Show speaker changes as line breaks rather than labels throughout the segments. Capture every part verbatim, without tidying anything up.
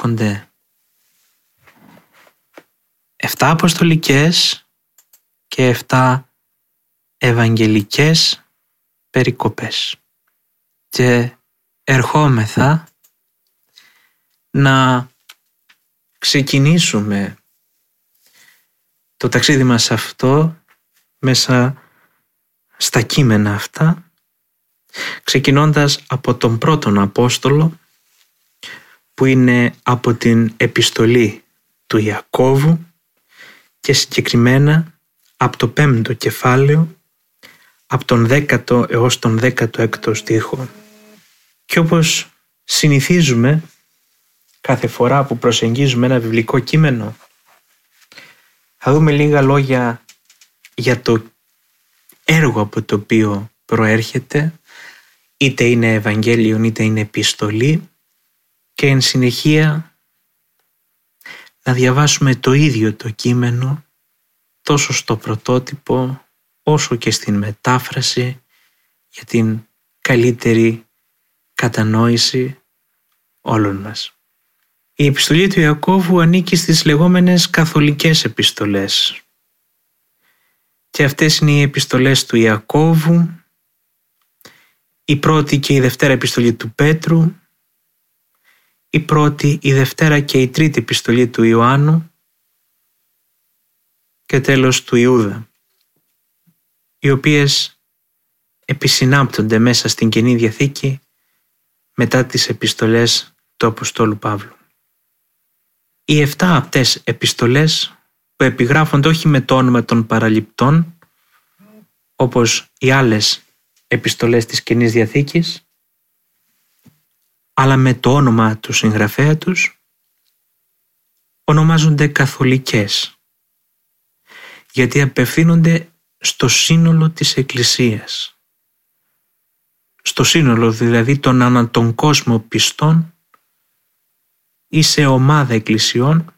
βρίσκονται εφτά αποστολικές και εφτά ευαγγελικές περικοπές. Και ερχόμεθα να ξεκινήσουμε το ταξίδι μας αυτό μέσα στα κείμενα αυτά, ξεκινώντας από τον πρώτον Απόστολο, που είναι από την επιστολή του Ιακώβου και συγκεκριμένα από το πέμπτο κεφάλαιο, από τον δέκατο έως τον δέκατο έκτο στίχο. Και όπως συνηθίζουμε κάθε φορά που προσεγγίζουμε ένα βιβλικό κείμενο, θα δούμε λίγα λόγια για το έργο από το οποίο προέρχεται, είτε είναι Ευαγγέλιο είτε είναι επιστολή, και εν συνεχεία να διαβάσουμε το ίδιο το κείμενο τόσο στο πρωτότυπο όσο και στην μετάφραση για την καλύτερη κατανόηση όλων μας. Η επιστολή του Ιακώβου ανήκει στις λεγόμενες καθολικές επιστολές. Και αυτές είναι οι επιστολές του Ιακώβου, η πρώτη και η δευτέρα επιστολή του Πέτρου, η πρώτη, η δευτέρα και η τρίτη επιστολή του Ιωάννου και τέλος του Ιούδα, οι οποίες επισυνάπτονται μέσα στην Καινή Διαθήκη μετά τις επιστολές του Αποστόλου Παύλου. Οι εφτά αυτές επιστολές που επιγράφονται όχι με το όνομα των παραληπτών, όπως οι άλλες επιστολές της Καινής Διαθήκης, αλλά με το όνομα του συγγραφέα τους, ονομάζονται καθολικές, γιατί απευθύνονται στο σύνολο της Εκκλησίας, στο σύνολο δηλαδή των ανά τον κόσμο πιστών ή σε ομάδα εκκλησιών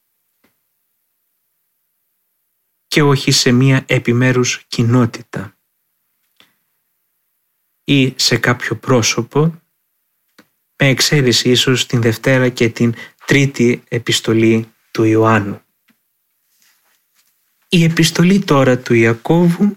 και όχι σε μία επιμέρους κοινότητα ή σε κάποιο πρόσωπο, με εξαίρεση ίσως την Δευτέρα και την Τρίτη επιστολή του Ιωάννου. Η επιστολή τώρα του Ιακώβου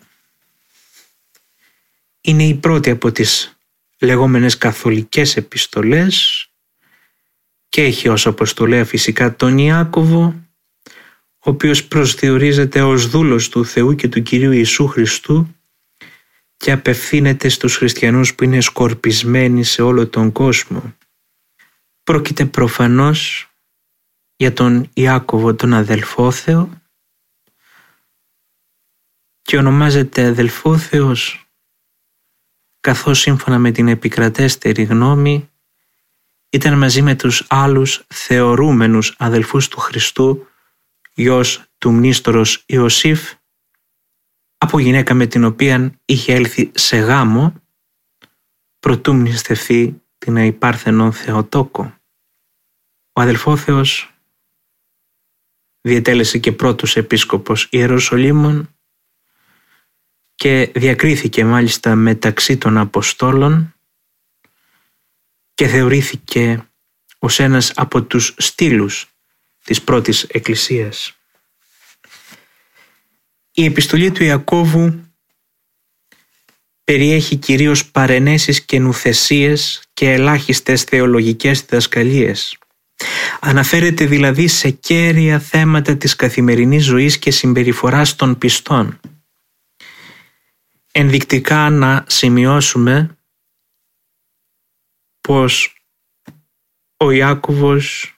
είναι η πρώτη από τις λεγόμενες καθολικές επιστολές και έχει ως αποστολέα φυσικά τον Ιάκωβο, ο οποίος προσδιορίζεται ως δούλος του Θεού και του Κυρίου Ιησού Χριστού και απευθύνεται στους χριστιανούς που είναι σκορπισμένοι σε όλο τον κόσμο. Πρόκειται προφανώς για τον Ιάκωβο τον αδελφόθεο και ονομάζεται αδελφόθεος καθώς σύμφωνα με την επικρατέστερη γνώμη ήταν μαζί με τους άλλους θεωρούμενους αδελφούς του Χριστού γιος του μνήστορος Ιωσήφ, από γυναίκα με την οποία είχε έλθει σε γάμο προτού μνηστευθεί την αϊπάρθενον Θεοτόκο. Ο αδελφόθεος διετέλεσε και πρώτος επίσκοπος Ιεροσολύμων και διακρίθηκε μάλιστα μεταξύ των Αποστόλων και θεωρήθηκε ως ένας από τους στήλους της πρώτης Εκκλησίας. Η επιστολή του Ιακώβου περιέχει κυρίως παρενέσεις και νουθεσίες και ελάχιστες θεολογικές διδασκαλίες. Αναφέρεται δηλαδή σε κέρια θέματα της καθημερινής ζωής και συμπεριφοράς των πιστών. Ενδεικτικά να σημειώσουμε πως ο Ιάκωβος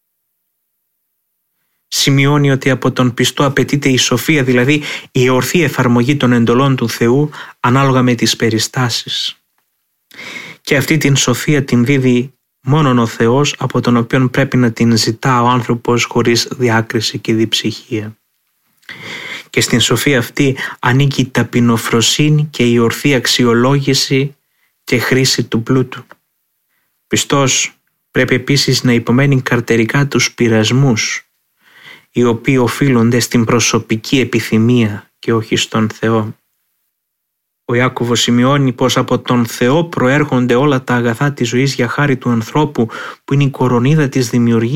σημειώνει ότι από τον πιστό απαιτείται η σοφία, δηλαδή η ορθή εφαρμογή των εντολών του Θεού ανάλογα με τις περιστάσεις. Και αυτή την σοφία την δίδει μόνον ο Θεός, από τον οποίον πρέπει να την ζητά ο άνθρωπος χωρίς διάκριση και διψυχία. Και στην σοφία αυτή ανήκει η ταπεινοφροσύνη και η ορθή αξιολόγηση και χρήση του πλούτου. Πιστός πρέπει επίσης να υπομένει καρτερικά τους πειρασμούς, οι οποίοι οφείλονται στην προσωπική επιθυμία και όχι στον Θεό. Ο Ιάκωβος σημειώνει πως από τον Θεό προέρχονται όλα τα αγαθά της ζωής για χάρη του ανθρώπου που είναι η κορονίδα της δημιουργίας.